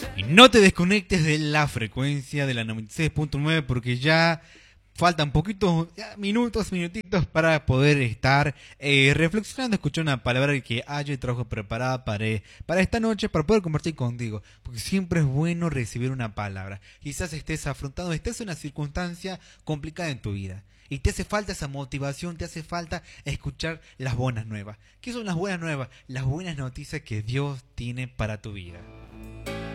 Y no te desconectes de la frecuencia de la 96.9 porque ya faltan poquitos minutitos para poder estar reflexionando, escuchar una palabra que haya trabajo preparada para esta noche, para poder compartir contigo. Porque siempre es bueno recibir una palabra. Quizás estés afrontando, estés en una circunstancia complicada en tu vida. Y te hace falta esa motivación, te hace falta escuchar las buenas nuevas. ¿Qué son las buenas nuevas? Las buenas noticias que Dios tiene para tu vida.